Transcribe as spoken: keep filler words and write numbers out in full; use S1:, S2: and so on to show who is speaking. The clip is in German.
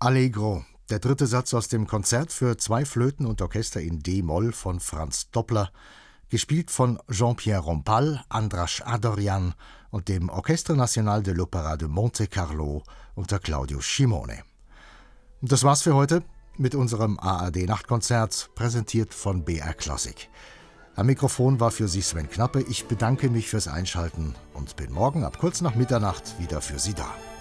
S1: Allegro, der dritte Satz aus dem Konzert für zwei Flöten und Orchester in D-Moll von Franz Doppler, gespielt von Jean-Pierre Rompal, Andras Adorjan und dem Orchestre National de l'Opéra de Monte Carlo unter Claudio Scimone. Und das war's für heute mit unserem A R D-Nachtkonzert, präsentiert von B R Classic. Am Mikrofon war für Sie Sven Knappe. Ich bedanke mich fürs Einschalten und bin morgen ab kurz nach Mitternacht wieder für Sie da.